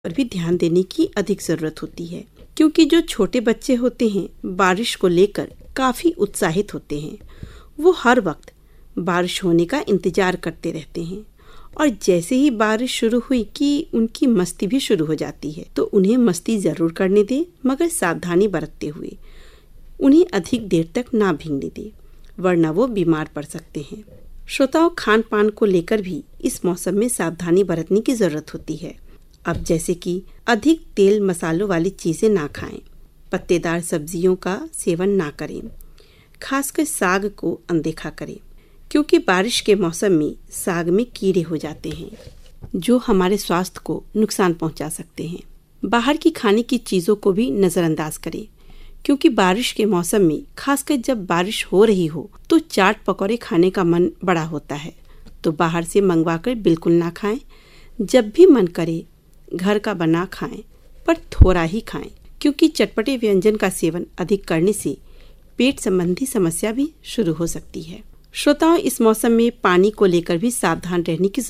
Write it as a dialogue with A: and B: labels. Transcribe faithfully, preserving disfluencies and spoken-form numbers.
A: पर भी ध्यान देने की अधिक जरूरत होती है, क्योंकि जो छोटे बच्चे होते हैं बारिश को लेकर काफी उत्साहित होते हैं। वो हर वक्त बारिश होने का इंतजार करते रहते हैं और जैसे ही बारिश शुरू हुई कि उनकी मस्ती भी शुरू हो जाती है। तो उन्हें मस्ती जरूर करने दे, मगर सावधानी बरतते हुए। उन्हें अधिक देर तक ना भीगने दे, वरना वो बीमार पड़ सकते हैं। श्रोताओं, खान पान को लेकर भी इस मौसम में सावधानी बरतने की जरूरत होती है। अब जैसे कि अधिक तेल मसालों वाली चीजें ना खाएं, पत्तेदार सब्जियों का सेवन ना करें, खासकर साग को अनदेखा करें, क्योंकि बारिश के मौसम में साग में कीड़े हो जाते हैं जो हमारे स्वास्थ्य को नुकसान पहुंचा सकते हैं। बाहर की खाने की चीजों को भी नजरअंदाज करें, क्योंकि बारिश के मौसम में खासकर जब बारिश हो रही हो तो चाट पकौड़े खाने का मन बड़ा होता है। तो बाहर से मंगवाकर बिल्कुल ना खाएं। जब भी मन करे घर का बना खाएं, पर थोड़ा ही खाएं, क्योंकि चटपटे व्यंजन का सेवन अधिक करने से पेट संबंधी समस्या भी शुरू हो सकती है। श्रोताओं, इस मौसम में पानी को लेकर भी सावधान रहने की